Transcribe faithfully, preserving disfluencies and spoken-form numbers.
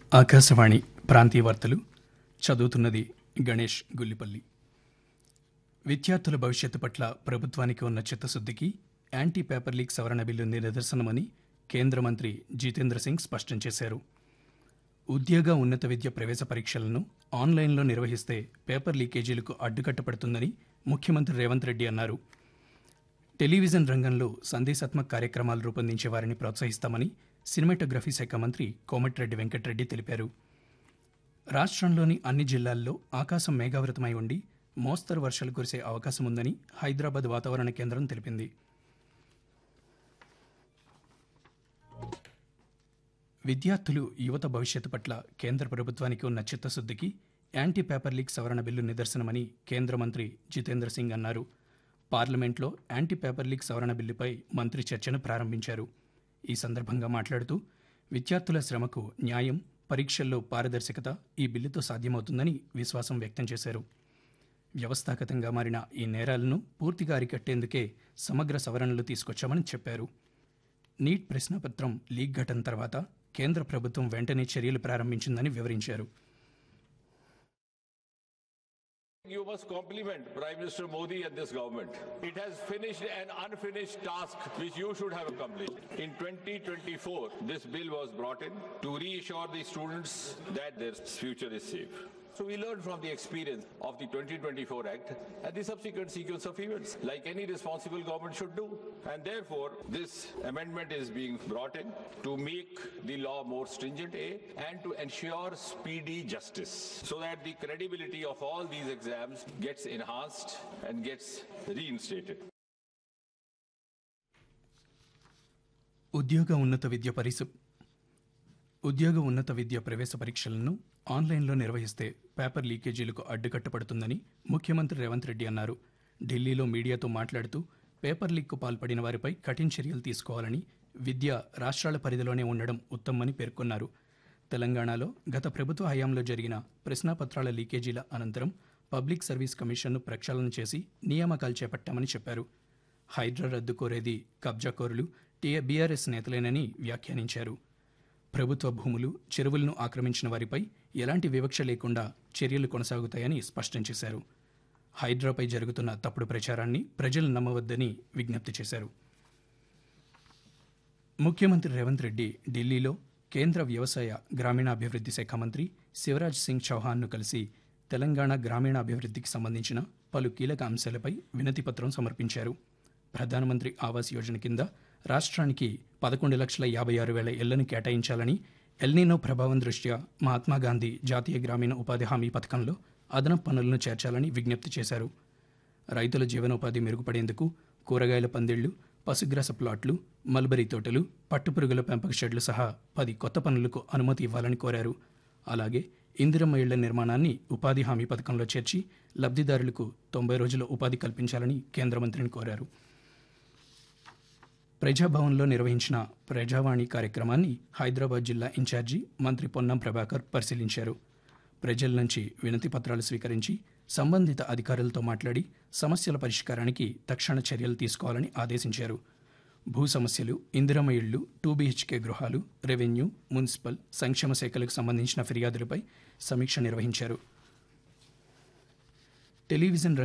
ఆకాశవాణి ప్రాంతీయ వార్తలు చదువుతున్నది గణేష్ గుల్లిపల్లి. విద్యార్థుల భవిష్యత్తు పట్ల ప్రభుత్వానికి ఉన్న చిత్తశుద్ధికి యాంటీ పేపర్ లీక్ సవరణ బిల్లు నిదర్శనమని కేంద్ర మంత్రి జితేంద్ర సింగ్ స్పష్టం చేశారు. ఉద్యోగ ఉన్నత విద్య ప్రవేశ పరీక్షలను ఆన్లైన్లో నిర్వహిస్తే పేపర్ లీకేజీలకు అడ్డుకట్టపడుతుందని ముఖ్యమంత్రి రేవంత్ రెడ్డి అన్నారు. టెలివిజన్ రంగంలో సందేశాత్మక కార్యక్రమాలు రూపొందించే వారిని ప్రోత్సహిస్తామని సినిమాటోగ్రఫీ శాఖ మంత్రి కోమటిరెడ్డి వెంకటరెడ్డి తెలిపారు. రాష్ట్రంలోని అన్ని జిల్లాల్లో ఆకాశం మేఘావృతమై ఉండి మోస్తరు వర్షాలు కురిసే అవకాశం ఉందని హైదరాబాద్ వాతావరణ కేంద్రం తెలిపింది. విద్యార్థులు యువత భవిష్యత్తు పట్ల కేంద్ర ప్రభుత్వానికి ఉన్న చిత్తశుద్ధికి యాంటీ పేపర్ లీక్ సవరణ బిల్లు నిదర్శనమని కేంద్ర మంత్రి జితేంద్ర సింగ్ అన్నారు. పార్లమెంట్లో యాంటీ పేపర్ లీక్ సవరణ బిల్లుపై మంత్రి చర్చను ప్రారంభించారు. ఈ సందర్భంగా మాట్లాడుతూ విద్యార్థుల శ్రమకు న్యాయం, పరీక్షల్లో పారదర్శకత ఈ బిల్లుతో సాధ్యమవుతుందని విశ్వాసం వ్యక్తం చేశారు. వ్యవస్థాగతంగా మారిన ఈ నేరాలను పూర్తిగా అరికట్టేందుకే సమగ్ర సవరణలు తీసుకొచ్చామని చెప్పారు. నీట్ ప్రశ్నపత్రం లీక్ ఘటన తర్వాత కేంద్ర ప్రభుత్వం వెంటనే చర్యలు ప్రారంభించిందని వివరించారు. You must compliment Prime Minister Modi and this government. It has finished an unfinished task which you should have accomplished. In twenty twenty-four, this bill was brought in to reassure the students that their future is safe. So we learned from the experience of the twenty twenty-four Act and the subsequent sequence of events, like any responsible government should do. And therefore, this amendment is being brought in to make the law more stringent, A, and to ensure speedy justice, so that the credibility of all these exams gets enhanced and gets reinstated. ఉద్యోగ ఉన్నత విద్య పరిస ఉద్యోగ ఉన్నత విద్య ప్రవేశ పరీక్షలను ఆన్లైన్లో నిర్వహిస్తే paper లీకేజీలకు అడ్డుకట్టపడుతుందని ముఖ్యమంత్రి రేవంత్ రెడ్డి అన్నారు. ఢిల్లీలో మీడియాతో మాట్లాడుతూ పేపర్ లీక్కు పాల్పడిన వారిపై కఠిన చర్యలు తీసుకోవాలని, విద్య రాష్ట్రాల పరిధిలోనే ఉండడం ఉత్తమని పేర్కొన్నారు. తెలంగాణలో గత ప్రభుత్వ హయాంలో జరిగిన ప్రశ్నాపత్రాల లీకేజీల అనంతరం పబ్లిక్ సర్వీస్ కమిషన్ను ప్రక్షాళన చేసి నియామకాలు చేపట్టామని చెప్పారు. హైడ్రా రద్దు కోరేది కబ్జాకోరులు, టీఏ బీఆర్ఎస్ నేతలేనని వ్యాఖ్యానించారు. ప్రభుత్వ భూములు, చెరువులను ఆక్రమించిన వారిపై ఎలాంటి వివక్ష లేకుండా చర్యలు కొనసాగుతాయని స్పష్టం చేశారు. హైడ్రాపై జరుగుతున్న తప్పుడు ప్రచారాన్ని ప్రజలు నమ్మవద్దని విజ్ఞప్తి చేశారు. ముఖ్యమంత్రి రేవంత్ రెడ్డి ఢిల్లీలో కేంద్ర వ్యవసాయ గ్రామీణాభివృద్ధి శాఖ మంత్రి శివరాజ్ సింగ్ చౌహాన్ను కలిసి తెలంగాణ గ్రామీణాభివృద్ధికి సంబంధించిన పలు కీలక అంశాలపై వినతిపత్రం సమర్పించారు. ప్రధానమంత్రి ఆవాస్ యోజన కింద రాష్ట్రానికి పదకొండు లక్షల యాభై ఆరు వేల ఇళ్లను కేటాయించాలని, ఎల్నినో ప్రభావం దృష్ట్యా మహాత్మాగాంధీ జాతీయ గ్రామీణ ఉపాధి హామీ పథకంలో అదనపు పనులను చేర్చాలని విజ్ఞప్తి చేశారు. రైతుల జీవనోపాధి మెరుగుపడేందుకు కూరగాయల పందిళ్లు, పశుగ్రాస ప్లాట్లు, మల్బరీ తోటలు, పట్టుపురుగుల పెంపక షెడ్లు సహా పది కొత్త పనులకు అనుమతి ఇవ్వాలని కోరారు. అలాగే ఇందిరమ్మ ఇళ్ల నిర్మాణాన్ని ఉపాధి హామీ పథకంలో చేర్చి లబ్ధిదారులకు తొంభై రోజుల ఉపాధి కల్పించాలని కేంద్ర మంత్రిని కోరారు. ప్రజాభవన్లో నిర్వహించిన ప్రజావాణి కార్యక్రమాన్ని హైదరాబాద్ జిల్లా ఇన్ఛార్జి మంత్రి పొన్నం ప్రభాకర్ పరిశీలించారు. ప్రజల నుంచి వినతి పత్రాలు స్వీకరించి సంబంధిత అధికారులతో మాట్లాడి సమస్యల పరిష్కారానికి తక్షణ చర్యలు తీసుకోవాలని ఆదేశించారు. భూ సమస్యలు, ఇందిరమ్మ ఇళ్లు, టూ బీహెచ్కే గృహాలు, రెవెన్యూ, మున్సిపల్, సంక్షేమ శాఖలకు సంబంధించిన ఫిర్యాదులపై సమీక్ష నిర్వహించారు. టెలివిజన్